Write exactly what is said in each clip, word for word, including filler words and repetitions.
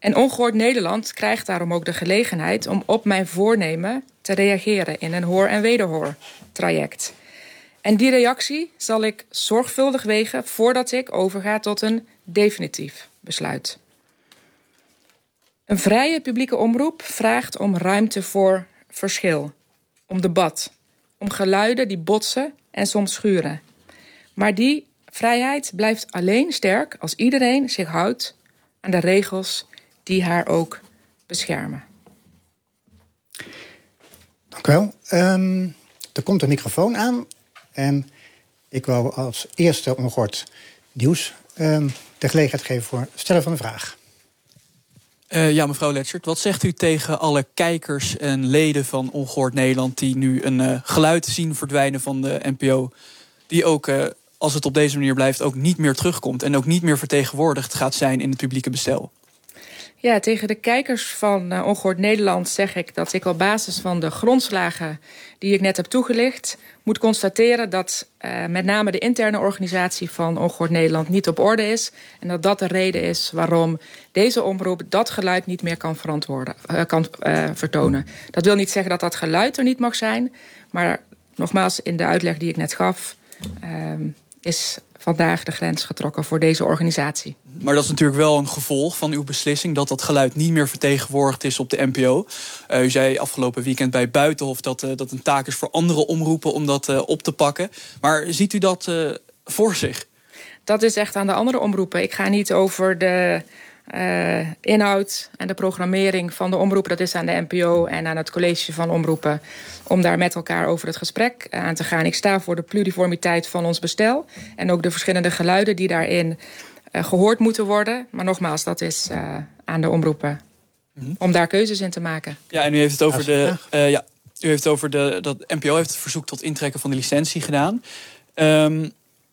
En Ongehoord Nederland krijgt daarom ook de gelegenheid om op mijn voornemen te reageren in een hoor- en wederhoor traject. En die reactie zal ik zorgvuldig wegen voordat ik overga tot een definitief besluit. Een vrije publieke omroep vraagt om ruimte voor verschil, om debat, om geluiden die botsen en soms schuren. Maar die vrijheid blijft alleen sterk als iedereen zich houdt aan de regels die haar ook beschermen. Dank u wel. Um, er komt een microfoon aan. En ik wil als eerste Ongehoord Nieuws um, de gelegenheid geven voor het stellen van een vraag. Uh, ja, mevrouw Letschert, wat zegt u tegen alle kijkers en leden van Ongehoord Nederland die nu een uh, geluid zien verdwijnen van de N P O, die ook, uh, als het op deze manier blijft, ook niet meer terugkomt en ook niet meer vertegenwoordigd gaat zijn in het publieke bestel? Ja, tegen de kijkers van uh, Ongehoord Nederland zeg ik dat ik op basis van de grondslagen die ik net heb toegelicht moet constateren dat uh, met name de interne organisatie van Ongehoord Nederland niet op orde is. En dat dat de reden is waarom deze omroep dat geluid niet meer kan, verantwoorden, uh, kan uh, vertonen. Dat wil niet zeggen dat dat geluid er niet mag zijn. Maar nogmaals, in de uitleg die ik net gaf, uh, is vandaag de grens getrokken voor deze organisatie. Maar dat is natuurlijk wel een gevolg van uw beslissing dat dat geluid niet meer vertegenwoordigd is op de N P O. Uh, u zei afgelopen weekend bij Buitenhof dat uh, dat een taak is voor andere omroepen om dat uh, op te pakken. Maar ziet u dat uh, voor zich? Dat is echt aan de andere omroepen. Ik ga niet over de uh, inhoud en de programmering van de omroepen. Dat is aan de N P O en aan het college van omroepen om daar met elkaar over het gesprek aan te gaan. Ik sta voor de pluriformiteit van ons bestel en ook de verschillende geluiden die daarin uh, gehoord moeten worden. Maar nogmaals, dat is uh, aan de omroepen mm-hmm. om daar keuzes in te maken. Ja, en u heeft het over de, uh, ja, u heeft het over de dat N P O heeft het verzoek tot intrekken van de licentie gedaan. Um,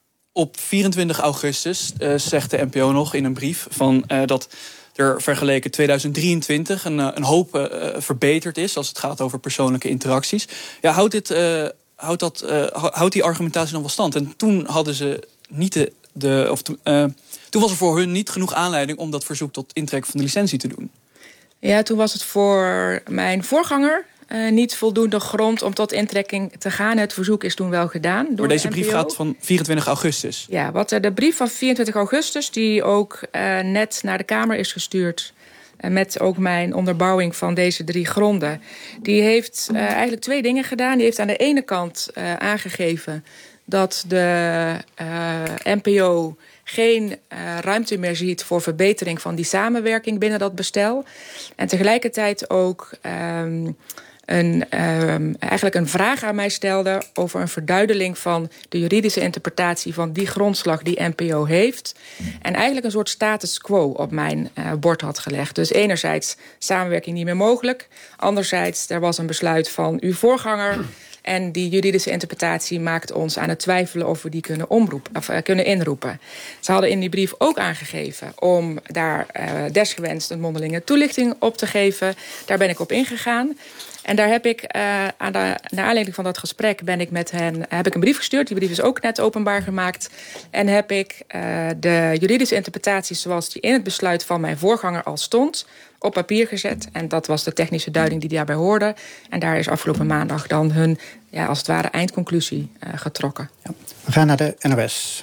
Op vierentwintig augustus uh, zegt de N P O nog in een brief van, uh, dat er vergeleken tweeduizend drieëntwintig een, uh, een hoop uh, verbeterd is als het gaat over persoonlijke interacties. Ja, houdt, dit, uh, houdt, dat, uh, houdt die argumentatie nog wel stand? En toen hadden ze niet de. de of to, uh, toen was er voor hun niet genoeg aanleiding om dat verzoek tot intrekken van de licentie te doen. Ja, toen was het voor mijn voorganger Uh, niet voldoende grond om tot intrekking te gaan. Het verzoek is toen wel gedaan door maar deze de N P O. brief gaat van vierentwintig augustus. Ja, wat uh, de brief van vierentwintig augustus... die ook uh, net naar de Kamer is gestuurd, uh, met ook mijn onderbouwing van deze drie gronden, die heeft uh, eigenlijk twee dingen gedaan. Die heeft aan de ene kant uh, aangegeven dat de uh, N P O geen uh, ruimte meer ziet voor verbetering van die samenwerking binnen dat bestel. En tegelijkertijd ook Um, Een, um, eigenlijk een vraag aan mij stelde over een verduidelijking van de juridische interpretatie van die grondslag die N P O heeft. En eigenlijk een soort status quo op mijn uh, bord had gelegd. Dus enerzijds samenwerking niet meer mogelijk. Anderzijds, er was een besluit van uw voorganger. En die juridische interpretatie maakt ons aan het twijfelen of we die kunnen, omroepen, of, uh, kunnen inroepen. Ze hadden in die brief ook aangegeven om daar uh, desgewenst een mondelinge toelichting op te geven. Daar ben ik op ingegaan. En daar heb ik, uh, aan de, naar aanleiding van dat gesprek, ben ik met hen, heb ik een brief gestuurd. Die brief is ook net openbaar gemaakt. En heb ik uh, de juridische interpretatie zoals die in het besluit van mijn voorganger al stond, op papier gezet. En dat was de technische duiding die daarbij hoorde. En daar is afgelopen maandag dan hun, ja, als het ware, eindconclusie uh, getrokken. Ja. We gaan naar de N O S.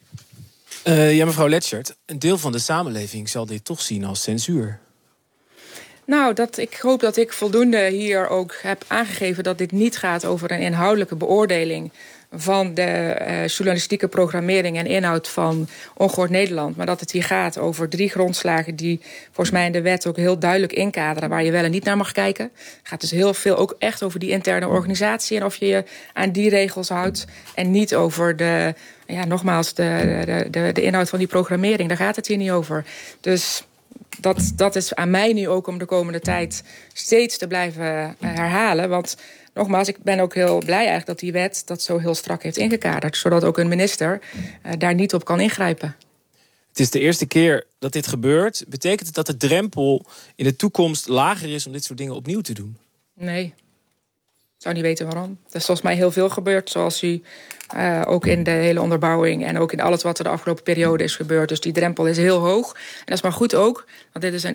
Uh, ja, mevrouw Letschert, een deel van de samenleving zal dit toch zien als censuur. Nou, dat, ik hoop dat ik voldoende hier ook heb aangegeven dat dit niet gaat over een inhoudelijke beoordeling van de uh, journalistieke programmering en inhoud van Ongehoord Nederland. Maar dat het hier gaat over drie grondslagen die volgens mij in de wet ook heel duidelijk inkaderen waar je wel en niet naar mag kijken. Het gaat dus heel veel ook echt over die interne organisatie en of je je aan die regels houdt. En niet over de, ja, nogmaals, de, de, de, de inhoud van die programmering. Daar gaat het hier niet over. Dus Dat, dat is aan mij nu ook om de komende tijd steeds te blijven herhalen. Want nogmaals, ik ben ook heel blij eigenlijk dat die wet dat zo heel strak heeft ingekaderd. Zodat ook een minister uh, daar niet op kan ingrijpen. Het is de eerste keer dat dit gebeurt. Betekent het dat de drempel in de toekomst lager is om dit soort dingen opnieuw te doen? Nee. Ik zou niet weten waarom. Er is volgens mij heel veel gebeurd, zoals u uh, ook in de hele onderbouwing en ook in alles wat er de afgelopen periode is gebeurd. Dus die drempel is heel hoog. En dat is maar goed ook, want dit is een